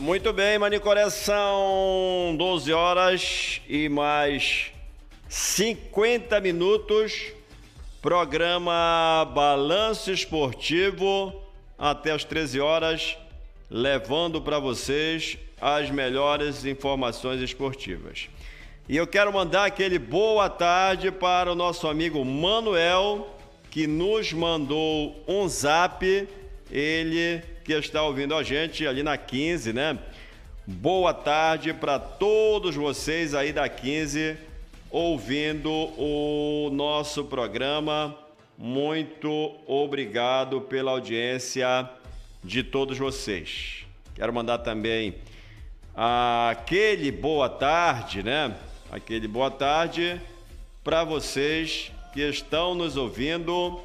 Muito bem, Manicoré, são 12 horas e mais 50 minutos. Programa Balanço Esportivo até as 13 horas, levando para vocês as melhores informações esportivas. E eu quero mandar aquele boa tarde para o nosso amigo Manuel, que nos mandou um zap, ele que está ouvindo a gente ali na 15, né? Boa tarde para todos vocês aí da 15, ouvindo o nosso programa. Muito obrigado pela audiência de todos vocês. Quero mandar também aquele boa tarde, né? Aquele boa tarde para vocês que estão nos ouvindo,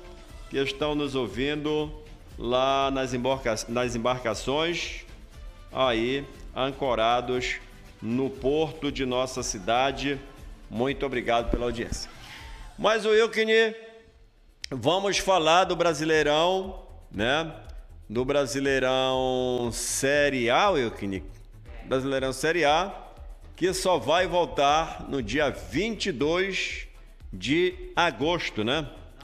lá nas embarcações aí ancorados no porto de nossa cidade. Muito obrigado pela audiência. Mas o Wilkine, vamos falar do Brasileirão, né? Do Brasileirão Série A, Wilkine. Brasileirão Série A, que só vai voltar no dia 22 de agosto, né?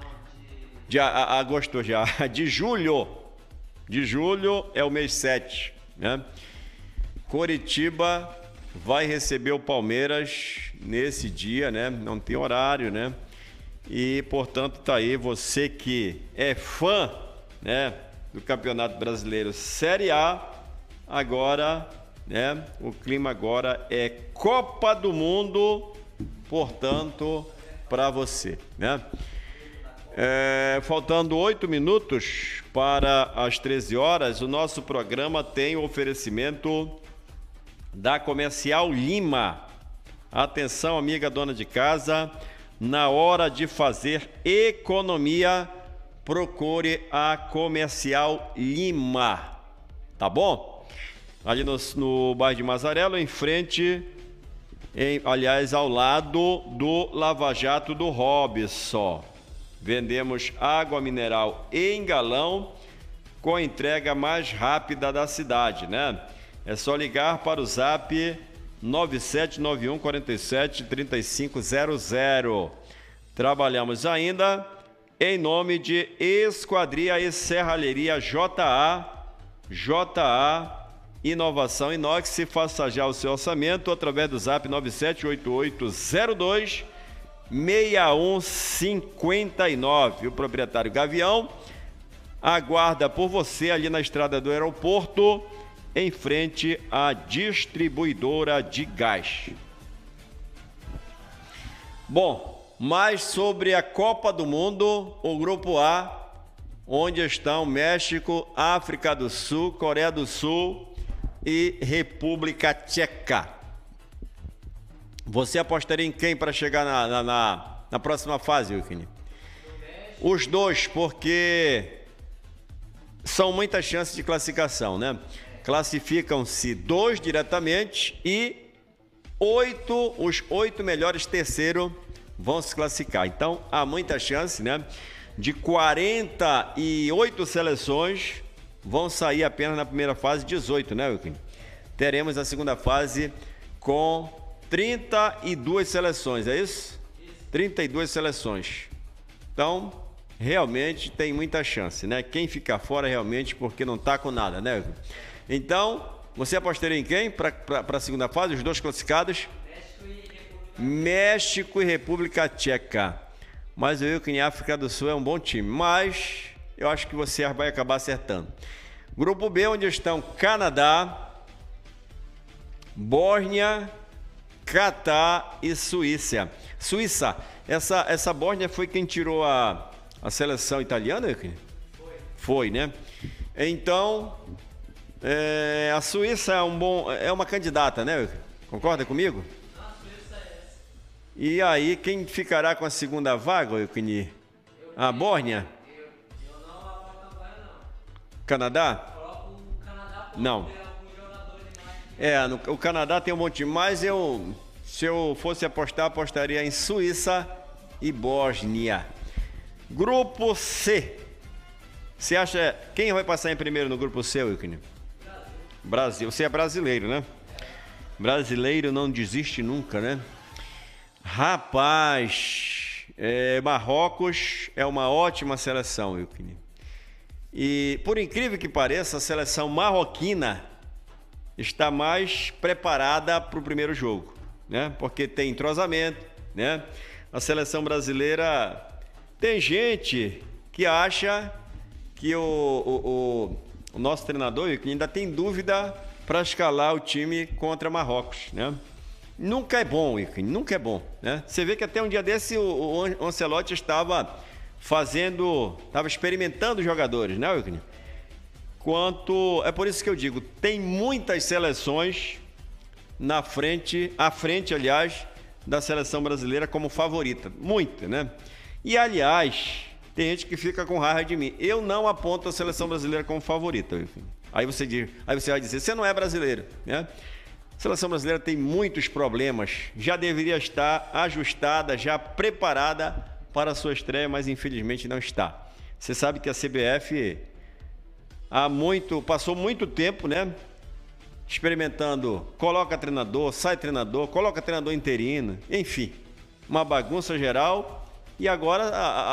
De julho. De julho é o mês 7, né? Coritiba vai receber o Palmeiras nesse dia, né? Não tem horário, né? E, portanto, tá aí você que é fã, né, do Campeonato Brasileiro Série A, agora, né? O clima agora é Copa do Mundo, portanto, para você, né? Faltando 8 minutos para as 13 horas, o nosso programa tem o oferecimento da Comercial Lima. Atenção, amiga dona de casa, na hora de fazer economia, procure a Comercial Lima, tá bom? Ali no bairro de Mazarelo, em frente, aliás, ao lado do Lava Jato do Robson. Vendemos água mineral em galão com entrega mais rápida da cidade, né? É só ligar para o zap 9791 47 3500. Trabalhamos ainda em nome de Esquadria e Serralheria JA Inovação Inox. Faça já o seu orçamento através do zap 978802 6159. O proprietário Gavião aguarda por você ali na estrada do aeroporto, em frente à distribuidora de gás. Bom, mais sobre a Copa do Mundo, o Grupo A, onde estão México, África do Sul, Coreia do Sul e República Tcheca. Você apostaria em quem para chegar na próxima fase, Wilkine? Os dois, porque são muitas chances de classificação, né? Classificam-se 2 diretamente e os 8 melhores terceiro vão se classificar. Então, há muita chance, né? De 48 seleções, vão sair apenas na primeira fase 18, né, Wilkine? Teremos a segunda fase com 32 seleções, é isso? 32 seleções. Então, realmente tem muita chance, né? Quem ficar fora realmente porque não tá com nada, né? Então, você apostaria em quem para a segunda fase, os 2 classificados? México e República Tcheca. Mas eu que em África do Sul é um bom time, mas eu acho que você vai acabar acertando. Grupo B, onde estão Canadá, Bósnia, Catar e Suíça. Essa Bósnia foi quem tirou a seleção italiana? Foi, né? Então, a Suíça é uma candidata, né? Concorda comigo? A Suíça é essa. E aí, quem ficará com a segunda vaga, Wilkine? A Bósnia? Eu não aposto na Bósnia, não. Canadá? Coloco o Canadá por Não. ter alguns jogadores mais. O Canadá tem um monte de mais, se eu fosse apostar, apostaria em Suíça e Bósnia. Grupo C. Você acha quem vai passar em primeiro no grupo C, Wilkine? Brasil. Você é brasileiro, né? Brasileiro não desiste nunca, né? Rapaz, Marrocos é uma ótima seleção, Wilkin. E, por incrível que pareça, a seleção marroquina está mais preparada para o primeiro jogo, né? Porque tem entrosamento, né? A seleção brasileira tem gente que acha que o nosso treinador ainda tem dúvida para escalar o time contra Marrocos, né? Nunca é bom, Wilkin, nunca é bom, né? Você vê que até um dia desse o Ancelotti estava experimentando os jogadores, né, Wilkin? É por isso que eu digo, tem muitas seleções à frente, aliás, da seleção brasileira como favorita, muita, né? E, aliás, tem gente que fica com raiva de mim. Eu não aponto a seleção brasileira como favorita, Wilkin. Aí você vai dizer, você não é brasileiro, né? A seleção brasileira tem muitos problemas, já deveria estar ajustada, já preparada para a sua estreia, mas infelizmente não está. Você sabe que a CBF passou muito tempo, né, experimentando, coloca treinador, sai treinador, coloca treinador interino, enfim, uma bagunça geral. E agora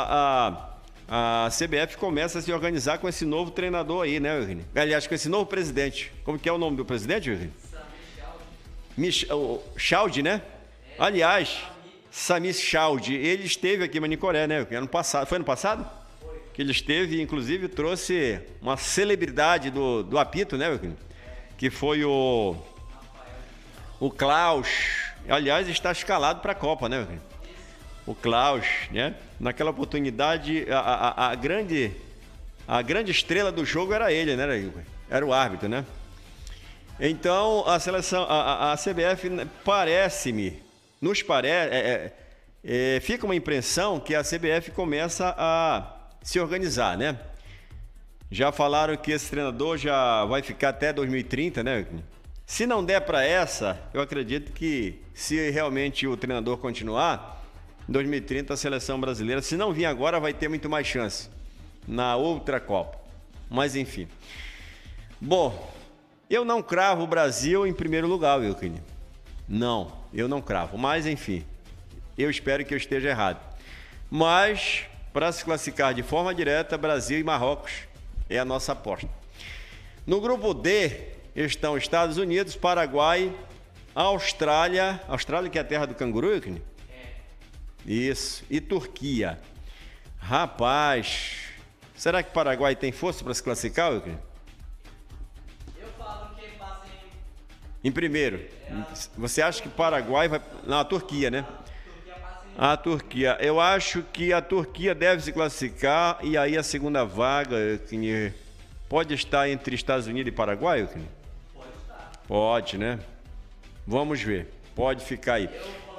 a CBF começa a se organizar com esse novo treinador aí, né, Eugênio? Aliás, com esse novo presidente. Como que é o nome do presidente, Eugênio? Chaldi, né? Aliás, Sami Chaldi, ele esteve aqui em Manicoré, né? Ano passado. Foi ano passado? Foi. Que ele esteve e, inclusive, trouxe uma celebridade do apito, né, Eugênio? Que foi o Klaus. Aliás, está escalado para a Copa, né, Eugênio? O Klaus, né? Naquela oportunidade, a grande estrela do jogo era ele, né? Era o árbitro, né? Então, a seleção, a CBF fica uma impressão que a CBF começa a se organizar, né? Já falaram que esse treinador já vai ficar até 2030, né? Se não der para eu acredito que se realmente o treinador continuar, em 2030 a seleção brasileira, se não vir agora, vai ter muito mais chance na outra Copa. Mas enfim. Bom, eu não cravo o Brasil em primeiro lugar, Wilkin. Não, eu não cravo. Mas enfim, eu espero que eu esteja errado. Mas, para se classificar de forma direta, Brasil e Marrocos é a nossa aposta. No grupo D estão Estados Unidos, Paraguai, Austrália que é a terra do canguru, Wilkin? Isso, e Turquia. Rapaz, será que o Paraguai tem força para se classificar, Wilkin? Eu falo que passa em primeiro. Você acha que o Paraguai vai... Não, a Turquia, né? A Turquia. Eu acho que a Turquia deve se classificar e aí a segunda vaga pode estar entre Estados Unidos e Paraguai, Wilkin? Pode estar. Pode, né? Vamos ver. Pode ficar aí.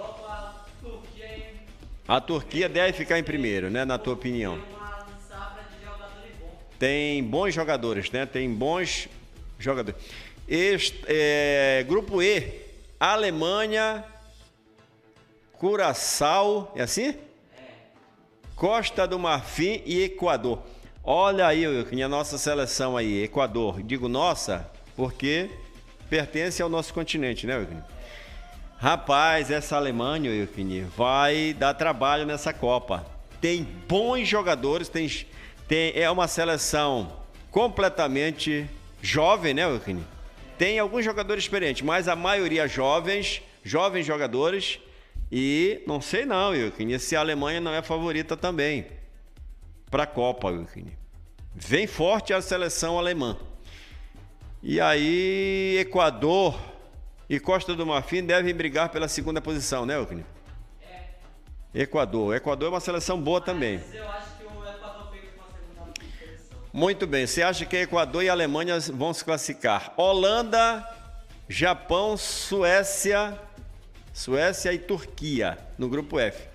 A Turquia deve ficar em primeiro, né? Na tua opinião. Tem uma safra de jogadores bons. Tem bons jogadores, né? Tem bons jogadores. Grupo E, Alemanha, Curaçao, é assim? É. Costa do Marfim e Equador. Olha aí, Wilkin, a nossa seleção aí, Equador. Digo nossa, porque pertence ao nosso continente, né, Wilkin? Rapaz, essa Alemanha, Wilkin, vai dar trabalho nessa Copa. Tem bons jogadores, é uma seleção completamente jovem, né, Wilkin? Tem alguns jogadores experientes, mas a maioria jovens jogadores. E não sei não, Wilkin, se a Alemanha não é favorita também para a Copa, Wilkin. Vem forte a seleção alemã. E aí, Equador e Costa do Marfim devem brigar pela segunda posição, né, Wilkin? Equador é uma seleção boa também. Mas eu acho que o Equador pega uma segunda posição. Muito bem, você acha que Equador e Alemanha vão se classificar? Holanda, Japão, Suécia e Turquia, no grupo F.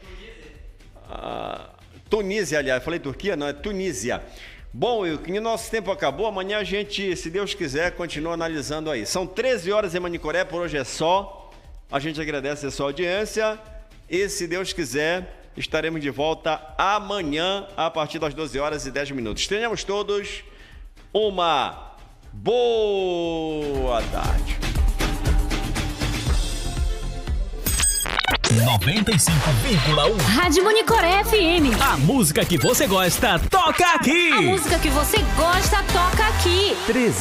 Tunísia, aliás, falei Turquia? Não, é Tunísia. Bom, Wilkin, nosso tempo acabou. Amanhã a gente, se Deus quiser, continua analisando aí. São 13 horas em Manicoré, por hoje é só. A gente agradece a sua audiência e, se Deus quiser, estaremos de volta amanhã a partir das 12 horas e 10 minutos. Tenhamos todos uma boa boa tarde. 95,1 Rádio Monicoré FM. A música que você gosta, toca aqui. A música que você gosta, toca aqui.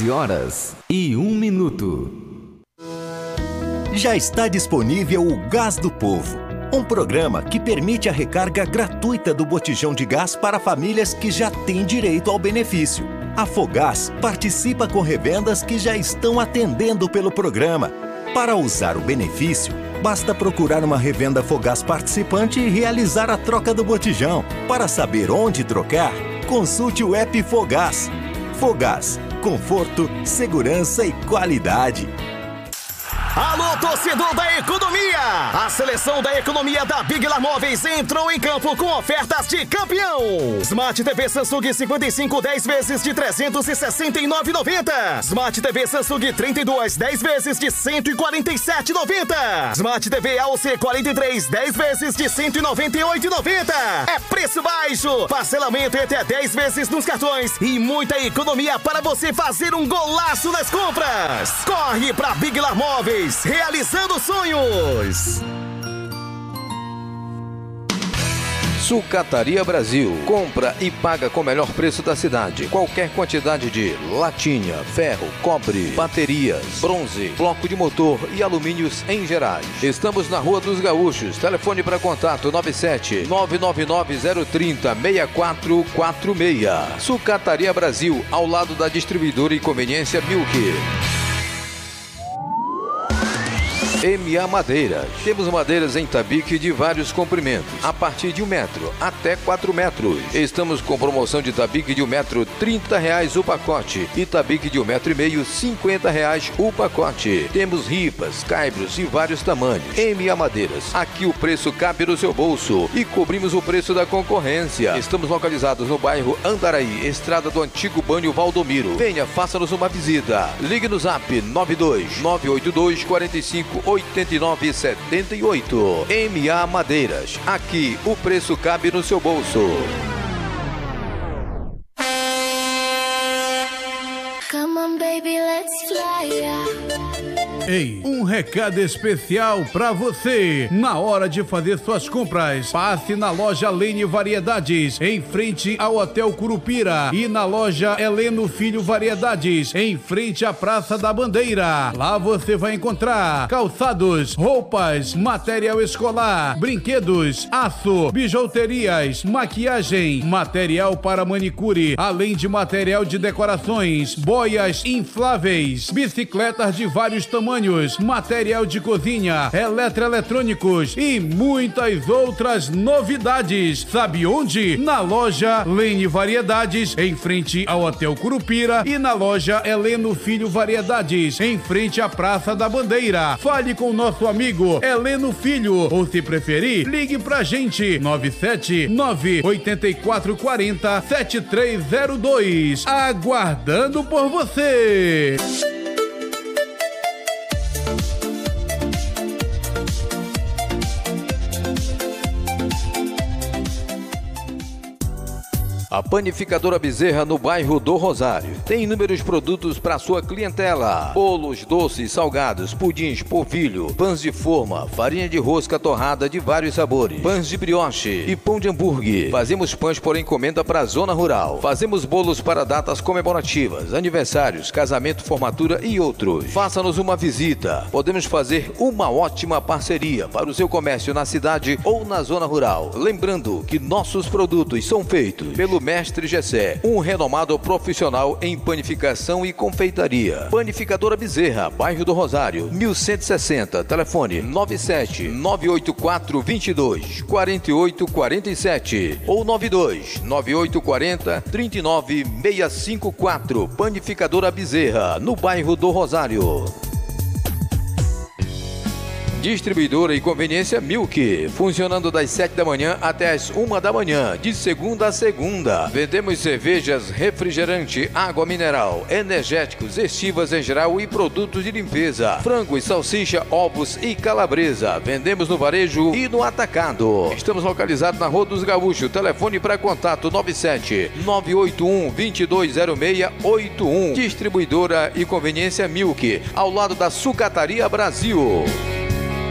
13h01. Já está disponível o Gás do Povo, um programa que permite a recarga gratuita do botijão de gás para famílias que já têm direito ao benefício. A Fogás participa com revendas que já estão atendendo pelo programa. Para usar o benefício, basta procurar uma revenda Fogás participante e realizar a troca do botijão. Para saber onde trocar, consulte o app Fogás. Fogás, conforto, segurança e qualidade. Alô, torcedor da economia! A seleção da economia da Big Lar Móveis entrou em campo com ofertas de campeão. Smart TV Samsung 55 10 vezes de R$ 369,90. Smart TV Samsung 32 10 vezes de R$ 147,90. Smart TV AOC 43 10 vezes de R$ 198,90. É preço baixo, parcelamento em até 10 vezes nos cartões e muita economia para você fazer um golaço nas compras. Corre pra Big Lar Móveis, realizando sonhos. Sucataria Brasil. Compra e paga com o melhor preço da cidade. Qualquer quantidade de latinha, ferro, cobre, baterias, bronze, bloco de motor e alumínios em gerais. Estamos na Rua dos Gaúchos. Telefone para contato 97-999-030-6446. Sucataria Brasil, ao lado da distribuidora e conveniência Milk. MA Madeiras. Temos madeiras em tabique de vários comprimentos, a partir de 1 metro até 4 metros. Estamos com promoção de tabique de 1 metro, R$30 o pacote, e tabique de 1,5 metro, R$50 o pacote. Temos ripas, caibros e vários tamanhos. MA Madeiras. Aqui o preço cabe no seu bolso e cobrimos o preço da concorrência. Estamos localizados no bairro Andaraí, estrada do antigo Banho Valdomiro. Venha, faça-nos uma visita. Ligue no zap 92-982-45 8978. MA Madeiras. Aqui o preço cabe no seu bolso. Come on, baby, let's fly. Ei, um recado especial pra você. Na hora de fazer suas compras, passe na loja Lene Variedades, em frente ao Hotel Curupira, e na loja Heleno Filho Variedades, em frente à Praça da Bandeira. Lá você vai encontrar calçados, roupas, material escolar, brinquedos, aço, bijuterias, maquiagem, material para manicure, além de material de decorações, boias infláveis, bicicletas de vários tamanhos, material de cozinha, eletroeletrônicos e muitas outras novidades. Sabe onde? Na loja Lene Variedades, em frente ao Hotel Curupira, e na loja Heleno Filho Variedades, em frente à Praça da Bandeira. Fale com o nosso amigo Heleno Filho, ou se preferir, ligue pra gente 979-8440-7302. Aguardando por você. A Panificadora Bezerra, no bairro do Rosário, tem inúmeros produtos para sua clientela: bolos, doces, salgados, pudins, polvilho, pães de forma, farinha de rosca torrada de vários sabores, pães de brioche e pão de hambúrguer. Fazemos pães por encomenda para a zona rural. Fazemos bolos para datas comemorativas, aniversários, casamento, formatura e outros. Faça-nos uma visita. Podemos fazer uma ótima parceria para o seu comércio na cidade ou na zona rural. Lembrando que nossos produtos são feitos pelo Mestre Gessé, um renomado profissional em panificação e confeitaria. Panificadora Bezerra, bairro do Rosário, 1160, telefone 97-984-22-4847 ou 92-9840-39654. Panificadora Bezerra, no bairro do Rosário. Distribuidora e Conveniência Milk, funcionando das 7 da manhã até as 1 da manhã, de segunda a segunda. Vendemos cervejas, refrigerante, água mineral, energéticos, estivas em geral e produtos de limpeza, frango e salsicha, ovos e calabresa. Vendemos no varejo e no atacado. Estamos localizados na Rua dos Gaúchos. Telefone para contato 97 981 220681. Distribuidora e Conveniência Milk, ao lado da Sucataria Brasil.